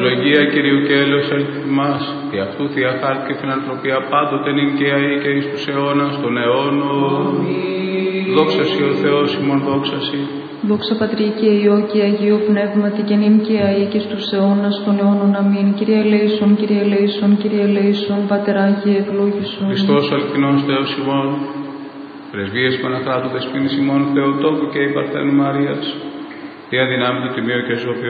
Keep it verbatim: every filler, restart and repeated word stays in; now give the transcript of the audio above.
ευλογία Κυρίου και έλεος ελθυμάς, και αυτού θεία χάρτη και φιλανθρωπία πάντοτε νυν και αεί και εις τους αιώνας των αιώνων. Δόξα σοι ο Θεός ημών, δόξα σοι. Δόξα Πατρί και Υιό και Αγίου Πνεύματι και νυν και αεί και στους αιώνας των αιώνων. Αμήν. Κύριε ελέησον, Κύριε ελέησον, Κύριε ελέησον, Πατερ Άγιε ευλόγησον. Χριστός ο αληθινός Θεός ημών, πρεσβείες Παναχράτου Δεσποίνης ημών, Θεοτόκου και η Παρθένου Μαρίας, Θεία δυνάμει του Τιμίου και Ζωοποιού